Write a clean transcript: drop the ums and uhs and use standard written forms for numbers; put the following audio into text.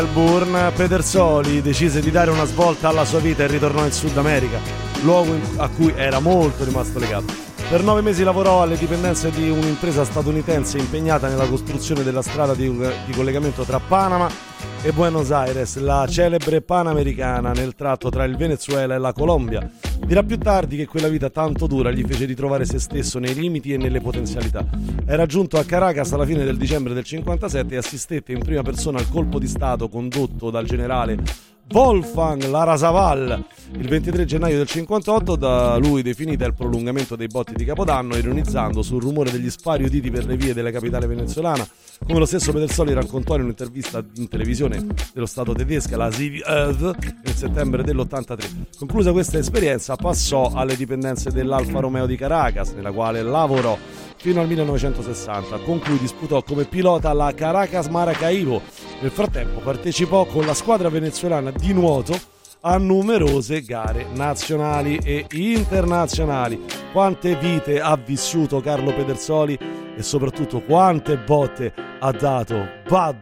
Melbourne, Pedersoli decise di dare una svolta alla sua vita e ritornò in Sud America, luogo a cui era molto rimasto legato. Per 9 mesi lavorò alle dipendenze di un'impresa statunitense impegnata nella costruzione della strada di collegamento tra Panama e Buenos Aires, la celebre Panamericana nel tratto tra il Venezuela e la Colombia. Dirà più tardi che quella vita tanto dura gli fece ritrovare se stesso nei limiti e nelle potenzialità. Era giunto a Caracas alla fine del dicembre del 57 e assistette in prima persona al colpo di stato condotto dal generale Wolfgang Larrazábal il 23 gennaio del 58, da lui definita il prolungamento dei botti di Capodanno, ironizzando sul rumore degli spari uditi per le vie della capitale venezuelana, come lo stesso Pedersoli raccontò in un'intervista in televisione dello Stato tedesca, la ZDF, nel settembre dell'83. Conclusa questa esperienza, passò alle dipendenze dell'Alfa Romeo di Caracas, nella quale lavorò fino al 1960, con cui disputò come pilota la Caracas Maracaibo. Nel frattempo partecipò con la squadra venezuelana di nuoto a numerose gare nazionali e internazionali. Quante vite ha vissuto Carlo Pedersoli e soprattutto quante botte ha dato Bad